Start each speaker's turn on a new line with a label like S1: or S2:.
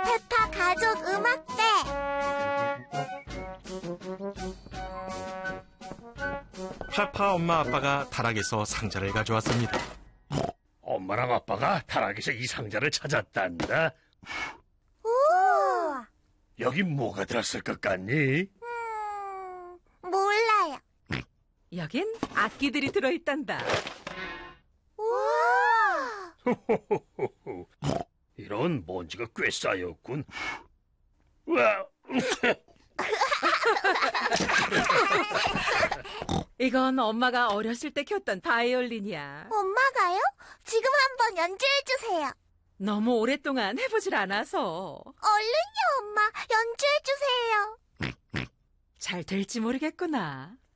S1: 페파 가족 음악대.
S2: 페파 엄마 아빠가 다락에서 상자를 가져왔습니다.
S3: 엄마랑 아빠가 다락에서 이 상자를 찾았단다.
S1: 오!
S3: 여기 뭐가 들었을 것 같니?
S1: 몰라요.
S4: 여긴 악기들이 들어있단다.
S1: 우와!
S3: 이런 먼지가 꽤 쌓였군. 와,
S4: 이건 엄마가 어렸을 때 켰던 바이올린이야.
S1: 엄마가요? 지금 한번 연주해주세요.
S4: 너무 오랫동안 해보질 않아서
S1: 얼른요, 엄마. 연주해주세요.
S4: 잘 될지 모르겠구나.